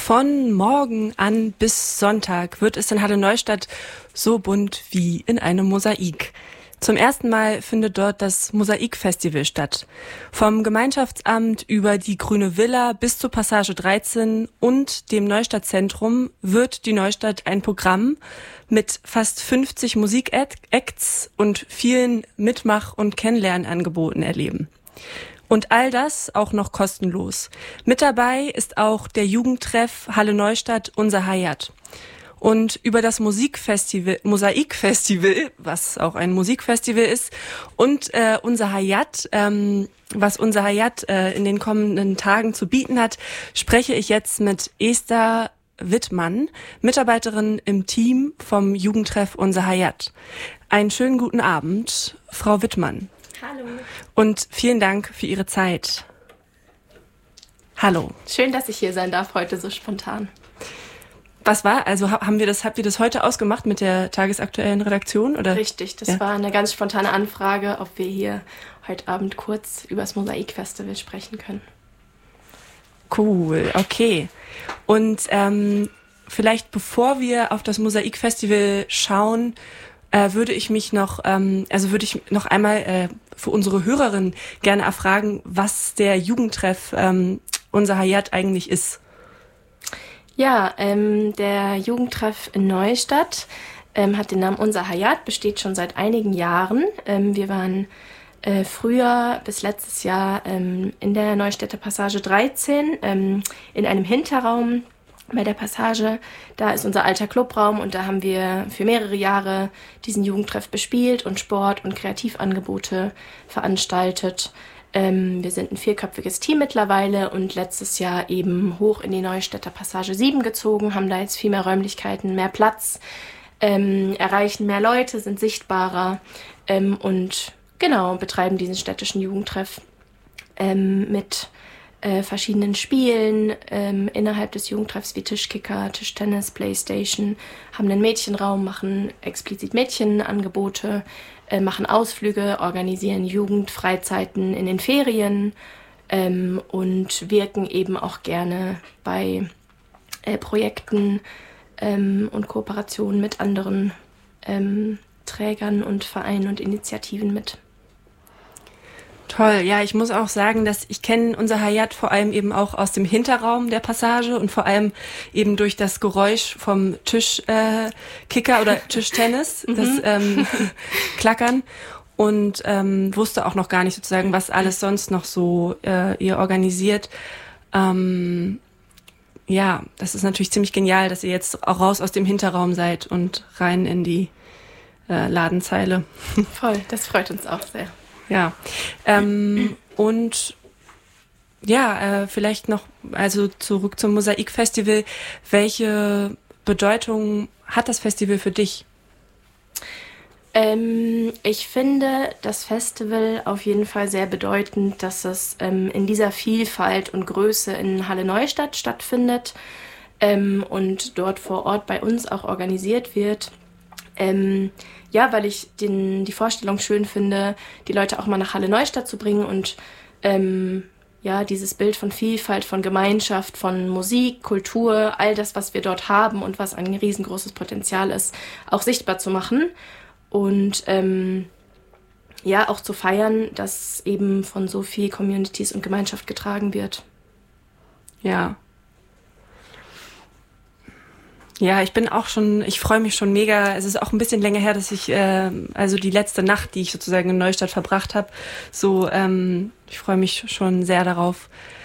Von morgen an bis Sonntag wird es in Halle Neustadt so bunt wie in einem Mosaik. Zum ersten Mal findet dort das Mosaikfestival statt. Vom Gemeinschaftsamt über die Grüne Villa bis zur Passage 13 und dem Neustadtzentrum wird die Neustadt ein Programm mit fast 50 Musikacts und vielen Mitmach- und Kennenlernangeboten erleben. Und all das auch noch kostenlos. Mit dabei ist auch der Jugendtreff Halle Neustadt Unser Hayat. Und über das Mosaikfestival, was auch ein Musikfestival ist, und Unser Hayat, was Unser Hayat in den kommenden Tagen zu bieten hat, spreche ich jetzt mit Esther Wittmann, Mitarbeiterin im Team vom Jugendtreff Unser Hayat. Einen schönen guten Abend, Frau Wittmann. Hallo. Und vielen Dank für Ihre Zeit. Hallo. Schön, dass ich hier sein darf, heute so spontan. Was war? Also habt ihr das heute ausgemacht mit der tagesaktuellen Redaktion? Oder? Richtig, das war eine ganz spontane Anfrage, ob wir hier heute Abend kurz über das Mosaikfestival sprechen können. Cool, okay. Und vielleicht bevor wir auf das Mosaikfestival schauen, würde ich noch einmal für unsere Hörerinnen gerne erfragen, was der Jugendtreff Unser Hayat eigentlich ist. Ja, der Jugendtreff in Neustadt hat den Namen Unser Hayat, besteht schon seit einigen Jahren. Wir waren früher bis letztes Jahr in der Neustädter Passage 13 in einem Hinterraum bei der Passage. Da ist unser alter Clubraum und da haben wir für mehrere Jahre diesen Jugendtreff bespielt und Sport- und Kreativangebote veranstaltet. Wir sind ein 4-köpfiges Team mittlerweile und letztes Jahr eben hoch in die Neustädter Passage 7 gezogen, haben da jetzt viel mehr Räumlichkeiten, mehr Platz, erreichen mehr Leute, sind sichtbarer und genau, betreiben diesen städtischen Jugendtreff mit verschiedenen Spielen innerhalb des Jugendtreffs wie Tischkicker, Tischtennis, Playstation, haben einen Mädchenraum, machen explizit Mädchenangebote, machen Ausflüge, organisieren Jugendfreizeiten in den Ferien und wirken eben auch gerne bei Projekten und Kooperationen mit anderen Trägern und Vereinen und Initiativen mit. Toll, ja, ich muss auch sagen, dass ich kenne Unser Hayat vor allem eben auch aus dem Hinterraum der Passage und vor allem eben durch das Geräusch vom Tischkicker oder Tischtennis, das Klackern und wusste auch noch gar nicht sozusagen, was alles sonst noch so ihr organisiert. Ja, das ist natürlich ziemlich genial, dass ihr jetzt auch raus aus dem Hinterraum seid und rein in die Ladenzeile. Voll, das freut uns auch sehr. Ja, und ja, vielleicht noch, also zurück zum Mosaikfestival. Welche Bedeutung hat das Festival für dich? Ich finde das Festival auf jeden Fall sehr bedeutend, dass es in dieser Vielfalt und Größe in Halle Neustadt stattfindet und dort vor Ort bei uns auch organisiert wird. Ja, weil ich die Vorstellung schön finde, die Leute auch mal nach Halle Neustadt zu bringen und ja, dieses Bild von Vielfalt, von Gemeinschaft, von Musik, Kultur, all das, was wir dort haben und was ein riesengroßes Potenzial ist, auch sichtbar zu machen und ja, auch zu feiern, dass eben von so viel Communities und Gemeinschaft getragen wird. Ja. Ja, ich freue mich schon mega. Es ist auch ein bisschen länger her, dass ich, also die letzte Nacht, die ich sozusagen in Neustadt verbracht habe, so, ich freue mich schon sehr darauf,